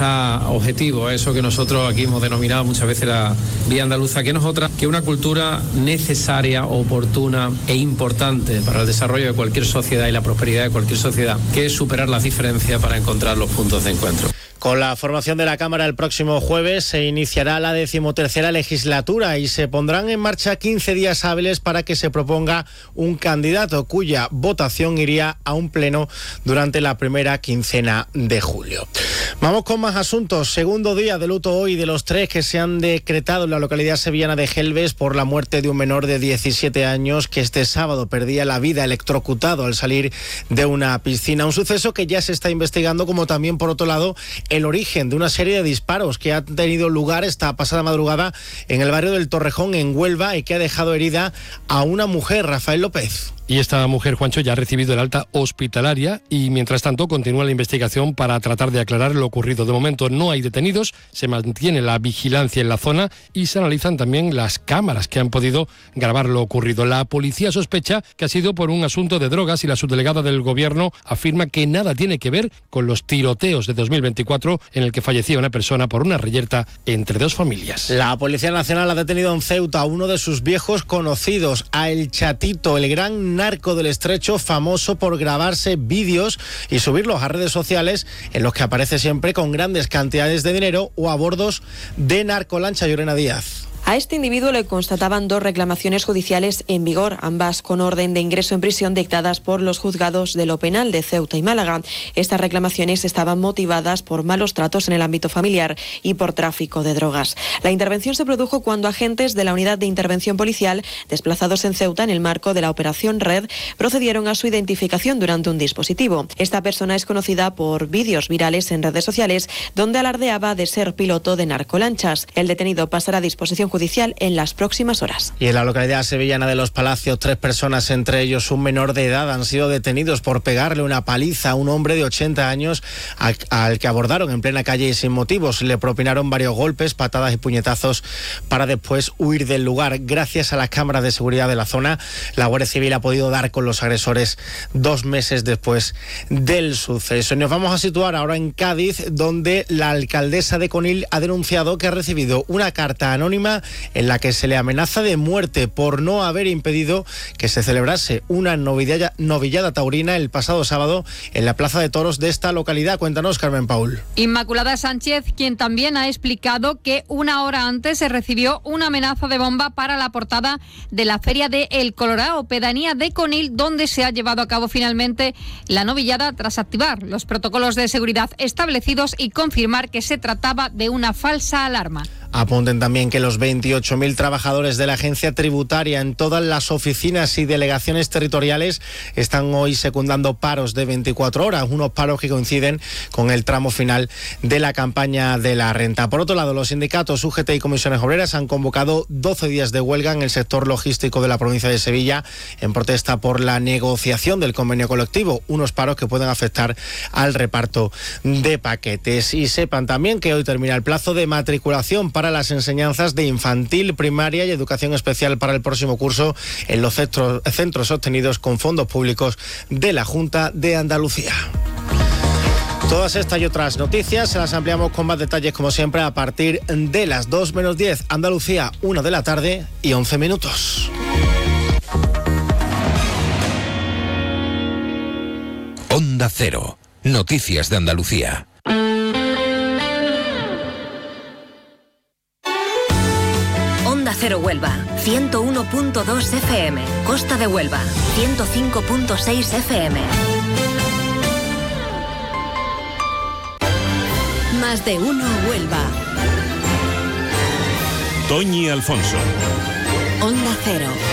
alcanzar objetivos, eso que nosotros aquí hemos denominado muchas veces la vía andaluza, que no es otra que una cultura necesaria, oportuna e importante para el desarrollo de cualquier sociedad y la prosperidad de cualquier sociedad, que es superar las diferencias para encontrar los puntos de encuentro. Con la formación de la Cámara el próximo jueves se iniciará la 13ª legislatura y se pondrán en marcha 15 días hábiles para que se proponga un candidato cuya votación iría a un pleno durante la primera quincena de julio. Vamos con más asuntos. Segundo día de luto hoy de los 3 que se han decretado en la localidad sevillana de Gelbes por la muerte de un menor de 17 años que este sábado perdía la vida electrocutado al salir de una piscina. Un suceso que ya se está investigando, como también, por otro lado, el origen de una serie de disparos que han tenido lugar esta pasada madrugada en el barrio del Torrejón, en Huelva, y que ha dejado herida a una mujer. Rafael López. Y esta mujer, Juancho, ya ha recibido el alta hospitalaria y, mientras tanto, continúa la investigación para tratar de aclarar lo ocurrido. De momento no hay detenidos, se mantiene la vigilancia en la zona y se analizan también las cámaras que han podido grabar lo ocurrido. La policía sospecha que ha sido por un asunto de drogas y la subdelegada del Gobierno afirma que nada tiene que ver con los tiroteos de 2024 en el que fallecía una persona por una reyerta entre dos familias. La Policía Nacional ha detenido en Ceuta a uno de sus viejos conocidos, a El Chatito, el gran narco del Estrecho, famoso por grabarse vídeos y subirlos a redes sociales en los que aparece siempre con grandes cantidades de dinero o a bordos de narcolancha. Llorena Díaz. A este individuo le constataban 2 reclamaciones judiciales en vigor, ambas con orden de ingreso en prisión dictadas por los juzgados de lo penal de Ceuta y Málaga. Estas reclamaciones estaban motivadas por malos tratos en el ámbito familiar y por tráfico de drogas. La intervención se produjo cuando agentes de la Unidad de Intervención Policial, desplazados en Ceuta en el marco de la Operación Red, procedieron a su identificación durante un dispositivo. Esta persona es conocida por vídeos virales en redes sociales donde alardeaba de ser piloto de narcolanchas. El detenido pasará a disposición judicial en las próximas horas. Y en la localidad sevillana de Los Palacios, 3 personas, entre ellos un menor de edad, han sido detenidos por pegarle una paliza a un hombre de 80 años al que abordaron en plena calle y sin motivos. Le propinaron varios golpes, patadas y puñetazos para después huir del lugar. Gracias a las cámaras de seguridad de la zona, la Guardia Civil ha podido dar con los agresores 2 meses después del suceso. Y nos vamos a situar ahora en Cádiz, donde la alcaldesa de Conil ha denunciado que ha recibido una carta anónima en la que se le amenaza de muerte por no haber impedido que se celebrase una novillada taurina el pasado sábado en la Plaza de Toros de esta localidad. Cuéntanos, Carmen Paul. Inmaculada Sánchez, quien también ha explicado que una hora antes se recibió una amenaza de bomba para la portada de la Feria de El Colorao, pedanía de Conil, donde se ha llevado a cabo finalmente la novillada tras activar los protocolos de seguridad establecidos y confirmar que se trataba de una falsa alarma. Apunten también que los 28.000 trabajadores de la agencia tributaria en todas las oficinas y delegaciones territoriales están hoy secundando paros de 24 horas, unos paros que coinciden con el tramo final de la campaña de la renta. Por otro lado, los sindicatos UGT y comisiones obreras han convocado 12 días de huelga en el sector logístico de la provincia de Sevilla en protesta por la negociación del convenio colectivo, unos paros que pueden afectar al reparto de paquetes. Y sepan también que hoy termina el plazo de matriculación para las enseñanzas de infantil, primaria y educación especial para el próximo curso en los centros sostenidos con fondos públicos de la Junta de Andalucía. Todas estas y otras noticias se las ampliamos con más detalles, como siempre, a partir de las 2 menos 10, Andalucía, 1 de la tarde y 11 minutos. Onda Cero, noticias de Andalucía. Onda Cero Huelva, 101.2 FM. Costa de Huelva, 105.6 FM. Más de uno Huelva. Toñi Alfonso. Onda Cero.